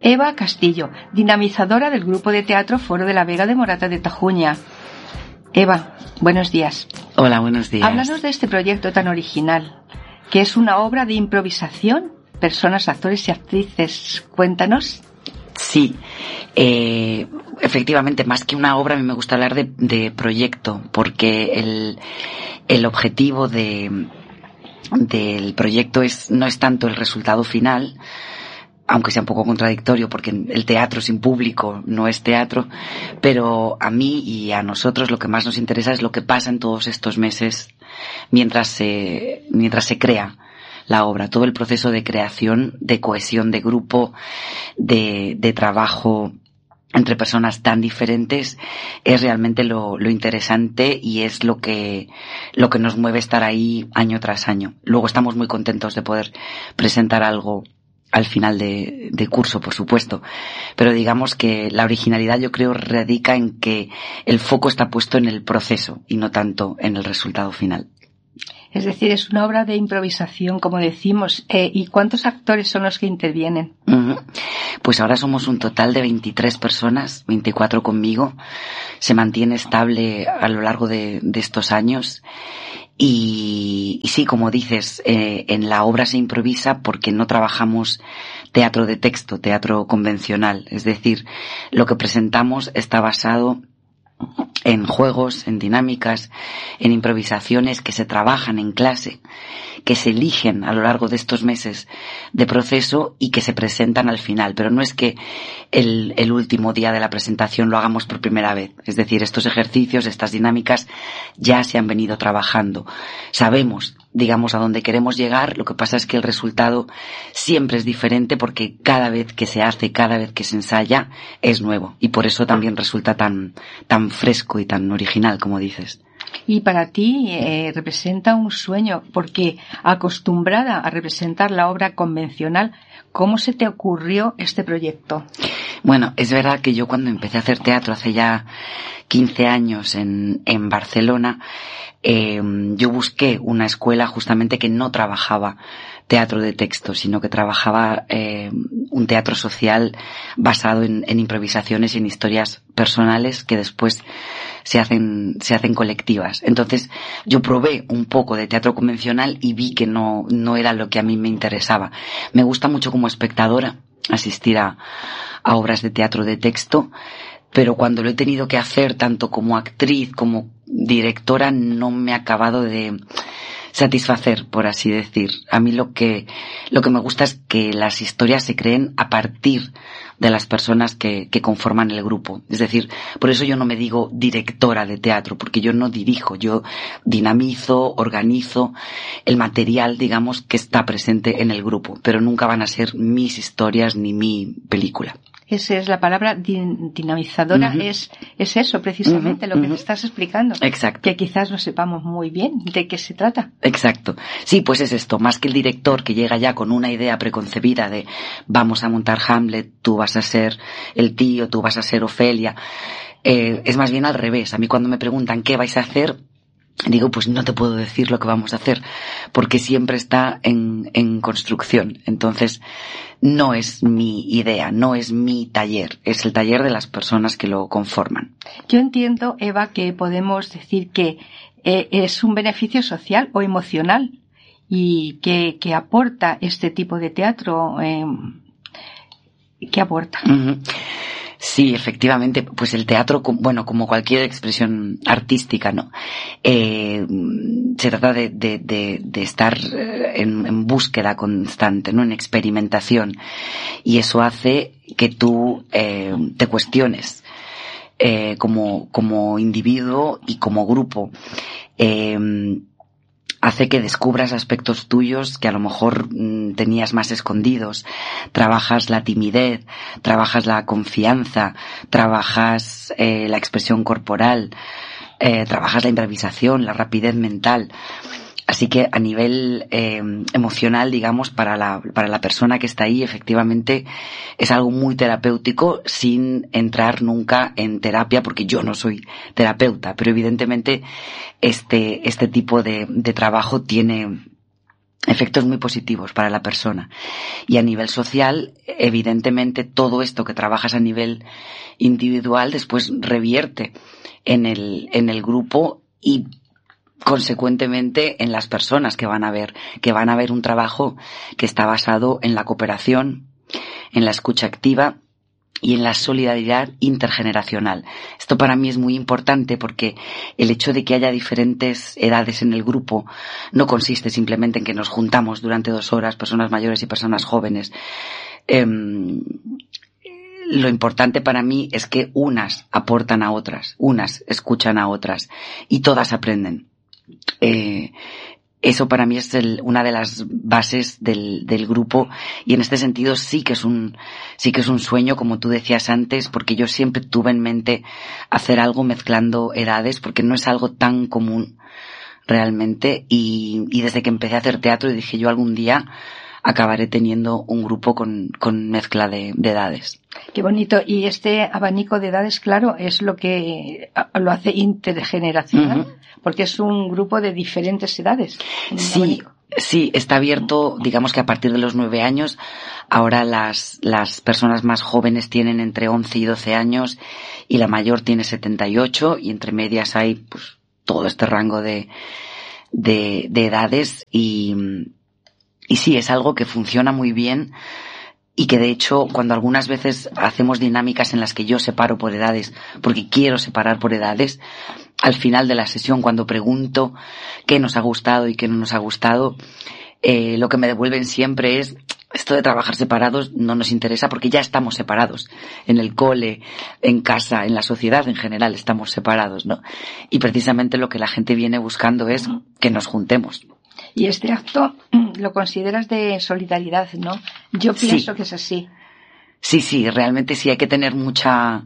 Eva Castillo, dinamizadora del grupo de teatro Foro de la Vega de Morata de Tajuña. Eva, buenos días. Hola, buenos días. Háblanos de este proyecto tan original, que es una obra de improvisación, personas, actores y actrices. Cuéntanos. Sí, efectivamente, más que una obra, a mí me gusta hablar de proyecto, porque el objetivo del proyecto no es tanto el resultado final, aunque sea un poco contradictorio, porque el teatro sin público no es teatro, pero a mí y a nosotros lo que más nos interesa es lo que pasa en todos estos meses mientras se crea la obra, todo el proceso de creación, de cohesión de grupo, de trabajo entre personas tan diferentes, es realmente lo interesante y es lo que nos mueve estar ahí año tras año. Luego estamos muy contentos de poder presentar algo al final de curso, por supuesto. Pero digamos que la originalidad, yo creo, radica en que el foco está puesto en el proceso y no tanto en el resultado final. Es decir, es una obra de improvisación, como decimos. ¿Y cuántos actores son los que intervienen? Pues ahora somos un total de 23 personas, 24 conmigo. Se mantiene estable a lo largo de estos años. Y sí, como dices, en la obra se improvisa porque no trabajamos teatro de texto, teatro convencional. Es decir, lo que presentamos está basado en juegos, en dinámicas, en improvisaciones que se trabajan en clase, que se eligen a lo largo de estos meses de proceso y que se presentan al final. Pero no es que el último día de la presentación lo hagamos por primera vez. Es decir, estos ejercicios, estas dinámicas ya se han venido trabajando. Sabemos, digamos, a dónde queremos llegar. Lo que pasa es que el resultado siempre es diferente porque cada vez que se hace, cada vez que se ensaya, es nuevo. Y por eso también resulta tan fresco y tan original, como dices. Y para ti representa un sueño, porque acostumbrada a representar la obra convencional, ¿cómo se te ocurrió este proyecto? Bueno, es verdad que yo cuando empecé a hacer teatro hace ya 15 años en Barcelona, yo busqué una escuela justamente que no trabajaba teatro de texto, sino que trabajaba un teatro social basado en improvisaciones y en historias personales que después se hacen colectivas. Entonces yo probé un poco de teatro convencional y vi que no era lo que a mí me interesaba. Me gusta mucho como espectadora asistir a obras de teatro de texto, pero cuando lo he tenido que hacer tanto como actriz como directora no me ha acabado de satisfacer, por así decir. A mí lo que me gusta es que las historias se creen a partir de las personas que conforman el grupo. Es decir, por eso yo no me digo directora de teatro, porque yo no dirijo, yo dinamizo, organizo el material, digamos, que está presente en el grupo, pero nunca van a ser mis historias ni mi película. Esa es la palabra dinamizadora, es eso precisamente lo que me estás explicando. Exacto. Que quizás no sepamos muy bien de qué se trata. Exacto. Sí, pues es esto, más que el director que llega ya con una idea preconcebida de vamos a montar Hamlet, tú vas a ser el tío, tú vas a ser Ofelia, es más bien al revés. A mí cuando me preguntan qué vais a hacer, digo, pues no te puedo decir lo que vamos a hacer, porque siempre está en construcción. Entonces, no es mi idea, no es mi taller, es el taller de las personas que lo conforman. Yo entiendo, Eva, que podemos decir que es un beneficio social o emocional y que aporta este tipo de teatro. ¿Qué aporta? Sí, efectivamente, pues el teatro, bueno, como cualquier expresión artística, ¿no? Se trata de estar en búsqueda constante, ¿no? En experimentación. Y eso hace que tú te cuestiones como individuo y como grupo. Hace que descubras aspectos tuyos que a lo mejor tenías más escondidos. Trabajas la timidez, trabajas la confianza, trabajas la expresión corporal, trabajas la improvisación, la rapidez mental. Así que a nivel emocional, digamos, para la persona que está ahí, efectivamente es algo muy terapéutico sin entrar nunca en terapia, porque yo no soy terapeuta, pero evidentemente este tipo de trabajo tiene efectos muy positivos para la persona. Y a nivel social, evidentemente todo esto que trabajas a nivel individual después revierte en el grupo y consecuentemente en las personas que van a ver un trabajo que está basado en la cooperación, en la escucha activa y en la solidaridad intergeneracional. Esto para mí es muy importante porque el hecho de que haya diferentes edades en el grupo no consiste simplemente en que nos juntamos durante 2 horas, personas mayores y personas jóvenes. Lo importante para mí es que unas aportan a otras, unas escuchan a otras y todas aprenden. Eso para mí es una de las bases del grupo, y en este sentido sí que es un sueño, como tú decías antes, porque yo siempre tuve en mente hacer algo mezclando edades, porque no es algo tan común realmente, y desde que empecé a hacer teatro dije yo algún día acabaré teniendo un grupo con mezcla de edades. Qué bonito. Y este abanico de edades, claro, es lo que lo hace intergeneracional, porque es un grupo de diferentes edades. Sí, está abierto, digamos que a partir de los 9 años. Ahora las personas más jóvenes tienen entre 11 y 12 años y la mayor tiene 78, y entre medias hay pues todo este rango de edades, y sí, es algo que funciona muy bien, y que de hecho cuando algunas veces hacemos dinámicas en las que yo separo por edades, porque quiero separar por edades, al final de la sesión, cuando pregunto qué nos ha gustado y qué no nos ha gustado, lo que me devuelven siempre es: esto de trabajar separados no nos interesa porque ya estamos separados. En el cole, en casa, en la sociedad en general estamos separados, ¿no? Y precisamente lo que la gente viene buscando es que nos juntemos. Y este acto lo consideras de solidaridad, ¿no? Yo pienso que es así. Sí, realmente sí, hay que tener mucha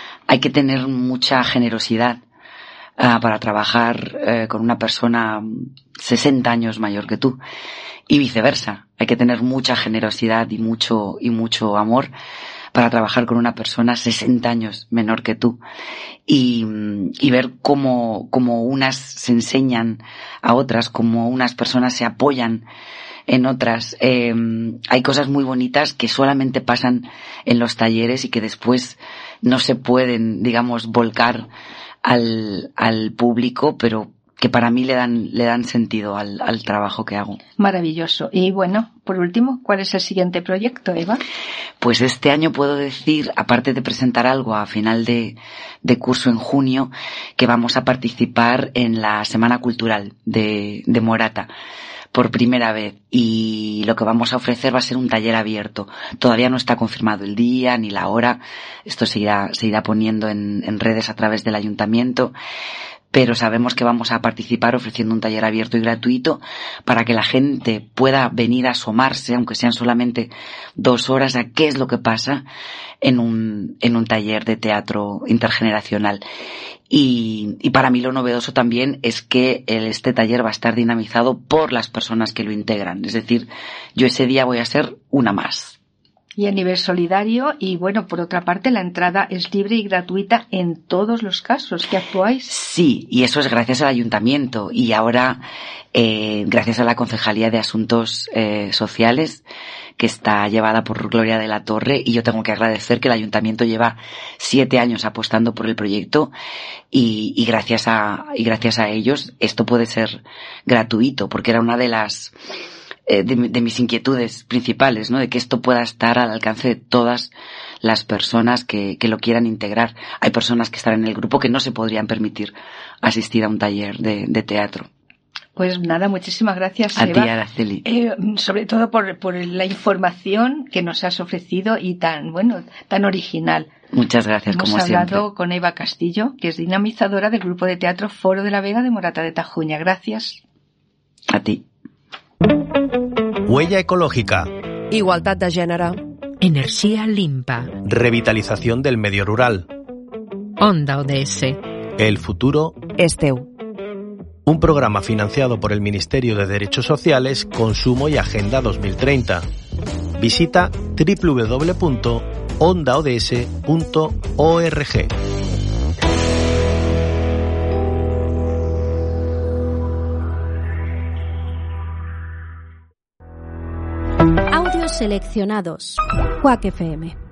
generosidad para trabajar con una persona 60 años mayor que tú, y viceversa. Hay que tener mucha generosidad y mucho amor para trabajar con una persona 60 años menor que tú, y ver cómo unas se enseñan a otras, cómo unas personas se apoyan en otras. Hay cosas muy bonitas que solamente pasan en los talleres y que después no se pueden, digamos, volcar al público, pero que para mí le dan sentido al trabajo que hago. Maravilloso. Y bueno, por último, ¿cuál es el siguiente proyecto, Eva? Pues este año puedo decir, aparte de presentar algo a final de curso en junio, que vamos a participar en la Semana Cultural de Morata por primera vez, y lo que vamos a ofrecer va a ser un taller abierto. Todavía no está confirmado el día ni la hora, esto se irá poniendo en redes a través del ayuntamiento, pero sabemos que vamos a participar ofreciendo un taller abierto y gratuito para que la gente pueda venir a asomarse, aunque sean solamente 2 horas, a qué es lo que pasa en un taller de teatro intergeneracional. Y para mí lo novedoso también es que este taller va a estar dinamizado por las personas que lo integran. Es decir, yo ese día voy a ser una más. Y a nivel solidario, y bueno, por otra parte, la entrada es libre y gratuita en todos los casos que actuáis. Sí, y eso es gracias al ayuntamiento, y ahora gracias a la Concejalía de Asuntos Sociales, que está llevada por Gloria de la Torre, y yo tengo que agradecer que el ayuntamiento lleva 7 años apostando por el proyecto, y gracias a ellos esto puede ser gratuito, porque era una de las de mis inquietudes principales, ¿no? De que esto pueda estar al alcance de todas las personas que lo quieran integrar. Hay personas que están en el grupo que no se podrían permitir asistir a un taller de teatro. Pues nada, muchísimas gracias, a Eva. ti, Araceli. Sobre todo por la información que nos has ofrecido y tan original. Muchas gracias, como siempre. Hemos hablado con Eva Castillo, que es dinamizadora del grupo de teatro Foro de la Vega de Morata de Tajuña. Gracias. A ti. Huella ecológica. Igualdad de gènere. Energía limpa. Revitalización del medio rural. Onda ODS. El futuro és teu. Un programa financiado por el Ministerio de Derechos Sociales, Consumo y Agenda 2030. Visita www.ondaods.org. seleccionados. Quack FM.